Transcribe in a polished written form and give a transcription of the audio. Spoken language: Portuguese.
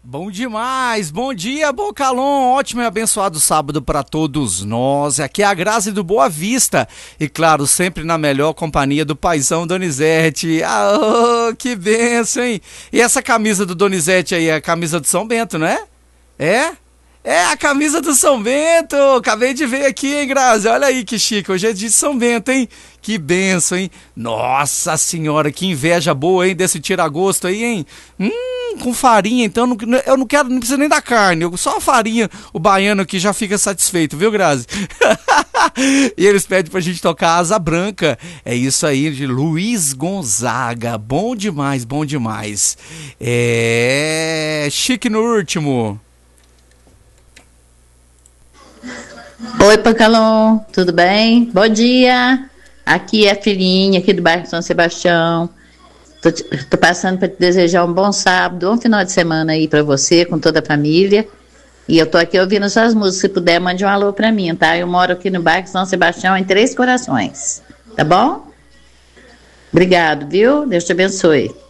Bom demais, bom dia, Bocalon, ótimo e abençoado sábado para todos nós. Aqui é a Grazi do Boa Vista e, claro, sempre na melhor companhia do paizão Donizete. Ah, que benção, hein? E essa camisa do Donizete aí é a camisa do São Bento, não é? É? É a camisa do São Bento, acabei de ver aqui, hein, Grazi? Olha aí que chique, hoje é de São Bento, hein? Que benção, hein? Nossa senhora, que inveja boa, hein, desse tira-gosto aí, hein? Com farinha, então eu não quero, não precisa nem da carne, só a farinha, o baiano aqui já fica satisfeito, viu, Grazi? E eles pedem pra gente tocar Asa Branca, é isso aí, de Luiz Gonzaga, bom demais, bom demais. É... chique no último. Oi, Pancalon, tudo bem? Bom dia! Aqui é a filhinha aqui do bairro São Sebastião. Tô passando para te desejar um bom sábado, um final de semana aí para você, com toda a família. E eu tô aqui ouvindo suas músicas. Se puder, mande um alô para mim, tá? Eu moro aqui no bairro São Sebastião, em Três Corações. Tá bom? Obrigado, viu? Deus te abençoe.